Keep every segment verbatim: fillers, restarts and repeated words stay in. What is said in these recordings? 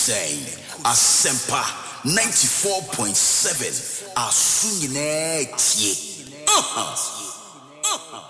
saying Asempa ninety-four point seven Asunyine tie. Uh-huh.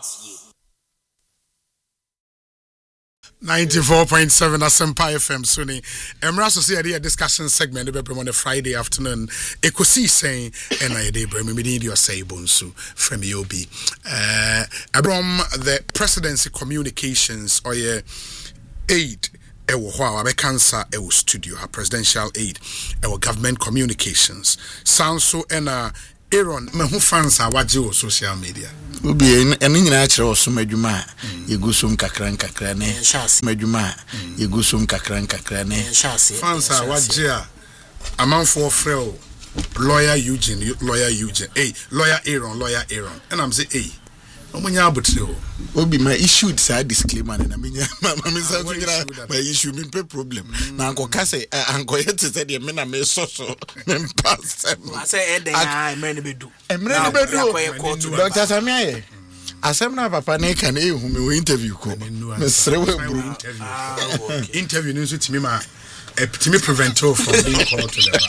ninety-four point seven Asempa F M Suni. Emra Society a discussion segment be on a Friday afternoon. Ekosi saying and I dey bring me your say bonsu from Yobi. Uh Abram the presidency communications or yeah aid ewo ho a cancer ewo studio her presidential aid ewo government communications sounds so na Aaron me hu fans a waje o social media obi ene nyina akere osum adwuma yegusum kakra kakra ne adwuma yegusum kakra kakra ne fans a waje a amanfo frɛ lawyer Eugene lawyer Eugene hey lawyer Aaron lawyer Aaron and I'm say hey omunya abutre obi ma issued say disclaimer na me mama me say to my issue me pe problem na anko ka say anko yet say de me na me so so me pass I say e dey ah emre ne bedu emre ne bedu Doctor Samia asem na papa na ka na ehu me interview ko me sere we buru interview no so timi ma epitimi prevent from being called to the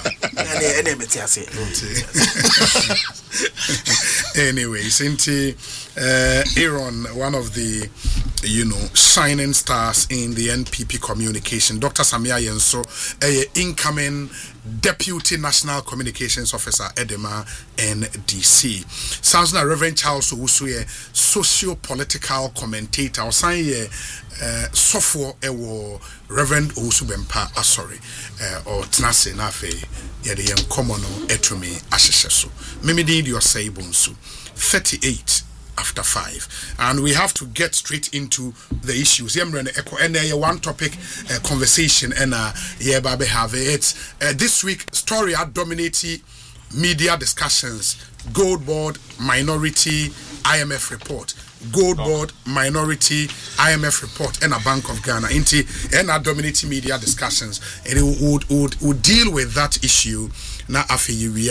bar. Anyway, Sinti uh, Aaron, one of the you know shining stars in the N P P communication, Doctor Samia Yenso, a incoming Deputy National Communications Officer, Edema N D C. Sounds like Reverend Charles Owusu, socio-political commentator, or say uh, software ewo Reverend Owusu Bempa, ah, sorry, uh, or Tnase Nafe, yede yem komono etumi ashesheso. Mimi did your say bonsu. thirty-eight after five, and we have to get straight into the issues. Yemrene echo and one topic uh, conversation and uh yeah babe have it uh, this week story at dominating media discussions. Gold Board minority I M F report. Gold Board minority I M F report and a Bank of Ghana into and a dominating media discussions, and it would would would deal with that issue. Now after you